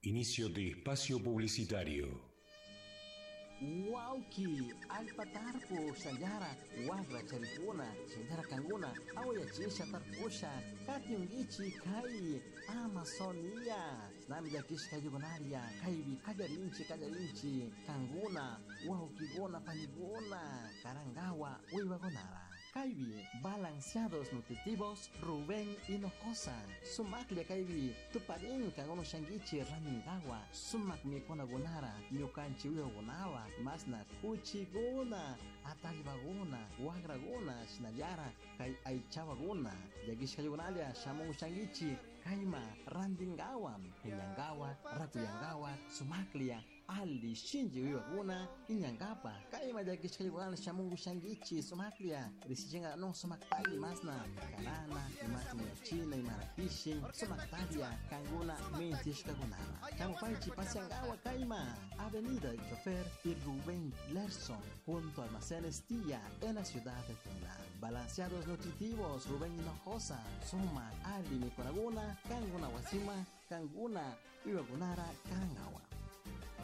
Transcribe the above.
Inicio de espacio publicitario. Wauki, alpatarpo, shayara, wagra, charipuna, shayara kanguna, aoya chisha tarpusha, katiungichi, kai, Amazonia, nami yakish kayugonaria, kaibi, kajarinchi, kanguna, waukigona, panigona, karangawa, uiwagonara. Kaibi, balanceados nutritivos, Rubén Hinojosa. Sumaklia kaibi, tuparin kangono shangichi raningawa. Sumak mi kona gonara, nyokanchi uyo gonawa. Masna kuchigona, atalibagona, wagragona, shinayara, kai aichawagona. Yagish kayugonalia, shamon shangichi, kaima, randingawa, hinyangawa, rakuyangawa, sumaklia. Ali shinji waguna inyangapa kaima jakish kayugonalia, shamungu shangichi, sumaklia. Risijinga no somaktali masna kanana imati ya china imarapishi somaktalia kanguna mentishka gunara kamupaichi pasiangawa kaima Avenida del Chofer y Rubén Lerson junto a Almacenes Tía en la ciudad de Tuna. Balanceados nutritivos Rubén Hinojosa suma ali mikonaguna kanguna wasima kanguna iwagunara karangawa.